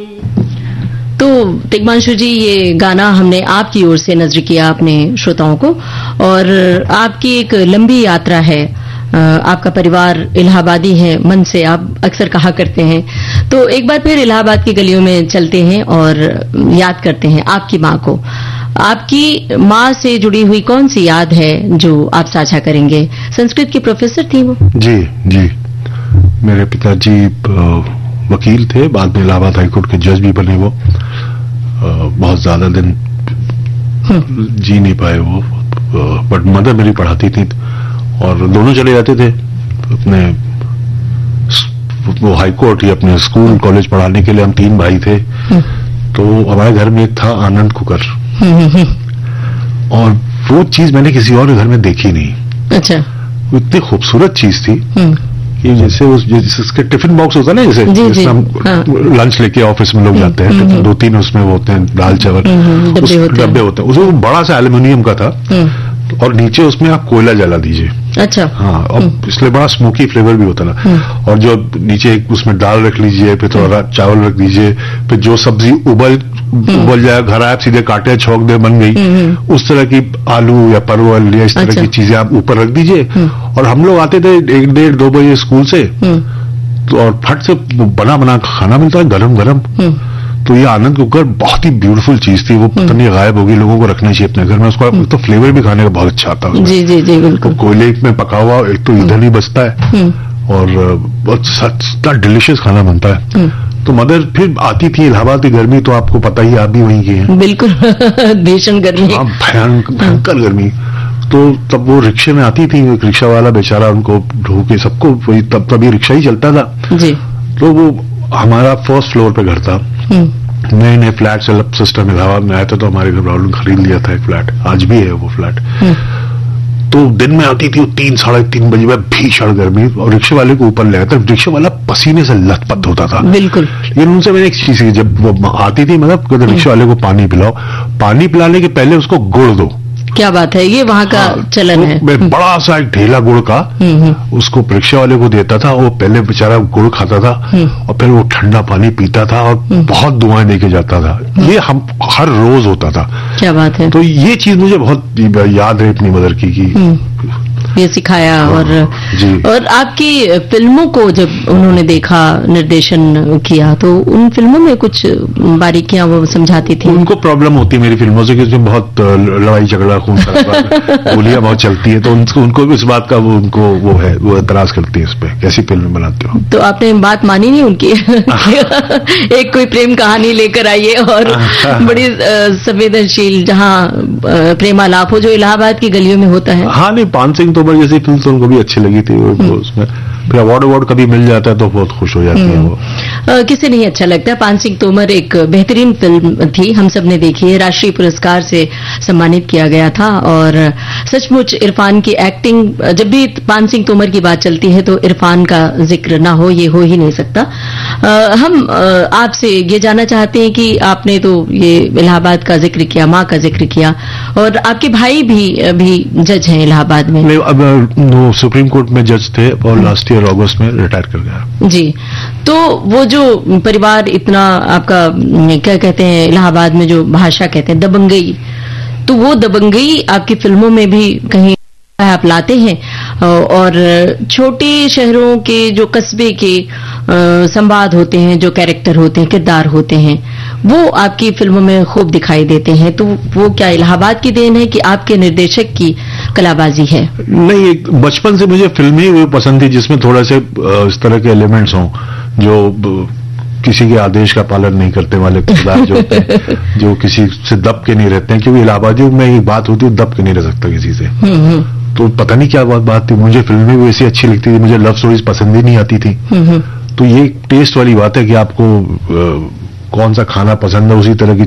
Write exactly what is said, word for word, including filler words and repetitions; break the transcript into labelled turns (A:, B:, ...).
A: तो तिग्मांशु जी, ये गाना हमने आपकी ओर से नजर किया अपने श्रोताओं को, और आपकी एक लंबी यात्रा है, आपका परिवार इलाहाबादी है, मन से आप अक्सर कहा करते हैं। तो एक बार फिर इलाहाबाद की गलियों में चलते हैं और याद करते हैं आपकी माँ को। आपकी माँ से जुड़ी हुई कौन सी याद है जो आप साझा करेंगे? संस्कृत की प्रोफेसर थी वो। जी
B: जी, मेरे पिताजी वकील थे, बाद में इलाहाबाद हाईकोर्ट के जज भी बने। वो बहुत ज्यादा दिन जी नहीं पाए वो, बट मदर मेरी पढ़ाती थी और दोनों चले जाते थे अपने वो हाई कोर्ट या अपने स्कूल कॉलेज पढ़ाने के लिए। हम तीन भाई थे, तो हमारे घर में एक था आनंद कुकर, और वो चीज मैंने किसी और घर में देखी नहीं। अच्छा। वो इतनी खूबसूरत चीज थी कि जैसे उस जिसके टिफिन बॉक्स होता है ना, जैसे जी, जैसे जी, हम हाँ। लंच लेके ऑफिस में लोग जाते हैं, दो तीन उसमें वो होते हैं दाल चावल, डब्बे होते हैं, उसमें बड़ा सा एल्यूमिनियम का था, और नीचे उसमें आप कोयला जला दीजिए। अच्छा। हाँ, और इसलिए बड़ा स्मोकी फ्लेवर भी होता ना। और जो नीचे उसमें दाल रख लीजिए, फिर थोड़ा चावल रख दीजिए, फिर जो सब्जी उबल उबल जाए, घर आए सीधे काटे छोक दे, बन गई। उस तरह की आलू या परवल या इस तरह अच्छा। की चीजें आप ऊपर रख दीजिए। और हम लोग आते थे एक डेढ़ दो बजे स्कूल से, तो और फट से बना बना खाना मिलता है गरम गरम। तो ये आनंद कुकर बहुत ही ब्यूटीफुल चीज थी। वो पता नहीं गायब होगी, लोगों को रखना चाहिए अपने घर में। उसका तो फ्लेवर भी खाने का बहुत अच्छा आता है। जी जी जी, बिल्कुल। कोयले में पका हुआ एक तो ईंधन ही बचता है, और बहुत सच्चा डिलिशियस खाना बनता है। तो मदर फिर आती थी इलाहाबाद की गर्मी, तो आपको पता ही, आप भी वहीं की हैं। बिल्कुल भीषण गर्मी, हाँ, भयंकर गर्मी। तो तब वो रिक्शे में आती थी, एक रिक्शा वाला बेचारा उनको ढो के सबको, वही तब तभी रिक्शा ही चलता था जी। तो वो हमारा फर्स्ट फ्लोर पे घर था, नए नए फ्लैट सेटअप सिस्टम इलाहाबाद में आया था, तो हमारे घर वालों ने खरीद लिया था एक फ्लैट, आज भी है वो फ्लैट। तो दिन में आती थी वो तीन साढ़े तीन बजे में, भीषण गर्मी, और रिक्शे वाले को ऊपर ले आता, रिक्शे वाला पसीने से लथपथ होता था। बिल्कुल। लेकिन उनसे मैंने एक चीज की, जब वो आती थी, मतलब रिक्शे वाले को पानी पिलाओ, पानी पिलाने के पहले उसको गुड़ दो। क्या बात है, ये वहाँ का हाँ, चलन है। मैं बड़ा सा एक ढेला गुड़ का उसको रिक्शा वाले को देता था। वो पहले बेचारा गुड़ खाता था और फिर वो ठंडा पानी पीता था और बहुत दुआएं देके जाता था। ये हम हर रोज होता था। क्या बात है। तो ये चीज मुझे बहुत याद है अपनी मदर की, की ये सिखाया। और और आपकी फिल्मों को जब उन्होंने देखा, निर्देशन किया, तो उन फिल्मों में कुछ बारीकियां वो समझाती थी। उनको प्रॉब्लम होती है मेरी फिल्मों से कि उसमें बहुत लड़ाई झगड़ा, खून गोलियां बहुत चलती है, तो उनको उनको इस बात का वो उनको वो है, वो एतराज करती है इस पे, कैसी फिल्म बनाते हो। तो आपने बात मानी नहीं उनकी? एक कोई प्रेम कहानी लेकर आइए और बड़ी संवेदनशील, जहाँ प्रेमालाप हो, जो इलाहाबाद की गलियों में होता है। हाँ, नहीं, पान सिंह तोमर जैसी फिल्म तो उनको भी अच्छी लगी थी। वो उसमें फिर अवार्ड अवार्ड कभी मिल जाता है तो बहुत खुश हो जाती है वो। आ, किसे नहीं अच्छा लगता। पान सिंह तोमर एक बेहतरीन फिल्म थी, हम सब ने देखी है, राष्ट्रीय पुरस्कार से सम्मानित किया गया था। और सचमुच इरफान की एक्टिंग, जब भी पान सिंह तोमर की बात चलती है तो इरफान का जिक्र ना हो, ये हो ही नहीं सकता। आ, हम आपसे ये जानना चाहते हैं कि आपने तो ये इलाहाबाद का जिक्र किया, माँ का जिक्र किया, और आपके भाई भी अभी जज हैं इलाहाबाद में। अब वो सुप्रीम कोर्ट में जज थे और लास्ट ईयर अगस्त में रिटायर कर गया जी। तो वो जो परिवार इतना आपका, क्या कहते हैं इलाहाबाद में जो भाषा कहते हैं दबंगई, तो वो दबंगई आपकी फिल्मों में भी कहीं आप लाते हैं। और छोटे शहरों के जो कस्बे के संवाद होते हैं, जो कैरेक्टर होते हैं, किरदार होते हैं, वो आपकी फिल्मों में खूब दिखाई देते हैं। तो वो क्या इलाहाबाद की देन है कि आपके निर्देशक की कलाबाजी है? नहीं, बचपन से मुझे फिल्में ही पसंद थी जिसमें थोड़ा से इस तरह के एलिमेंट्स हों, जो किसी के आदेश का पालन नहीं करते वाले किरदार जो होते हैं, जो किसी से दब के नहीं रहते हैं। क्योंकि इलाहाबादियों में एक बात होती है, दब के नहीं रह सकता किसी से। तो पता नहीं क्या बात बात थी, मुझे फिल्में भी वैसी अच्छी लगती थी, मुझे लव स्टोरीज पसंद ही नहीं आती थी। तो ये टेस्ट वाली बात है कि आपको आ, कौन सा खाना पसंद है, उसी तरह की